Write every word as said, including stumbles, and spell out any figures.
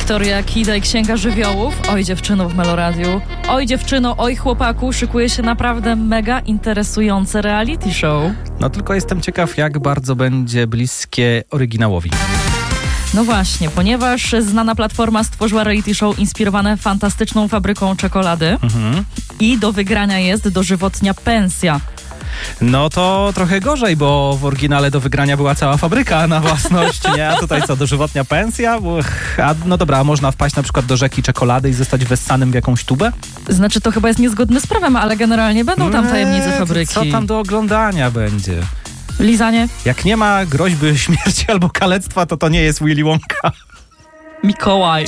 Wiktoria Kidej, Księga Żywiołów. Oj dziewczyno w Meloradiu. Oj dziewczyno, oj chłopaku, szykuje się naprawdę mega interesujące reality show. No tylko jestem ciekaw, jak bardzo będzie bliskie oryginałowi. No właśnie, ponieważ znana platforma stworzyła reality show inspirowane fantastyczną fabryką czekolady Mhm. i do wygrania jest dożywotnia pensja. No to trochę gorzej, bo w oryginale do wygrania była cała fabryka na własność, nie? A tutaj co, dożywotnia pensja? Uch, a no dobra, a można wpaść na przykład do rzeki czekolady i zostać wessanym w jakąś tubę? Znaczy to chyba jest niezgodne z prawem, ale generalnie będą tam tajemnice fabryki. Co tam do oglądania będzie? Lizanie? Jak nie ma groźby śmierci albo kalectwa, to to nie jest Willy Wonka. Mikołaj.